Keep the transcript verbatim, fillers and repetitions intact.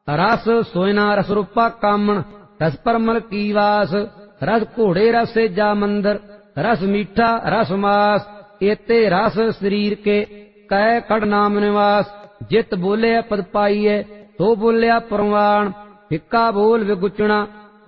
रस सोयना रस रूपा कामण, रस परमल की वास, रस घोड़े रस सेजा मंदर, रस मीठा रस मास, एते रस शरीर के कै कड़ नाम निवास। जित बोलिया पद पाइए तो बोलिया परवान, फिक्का बोल विगुचना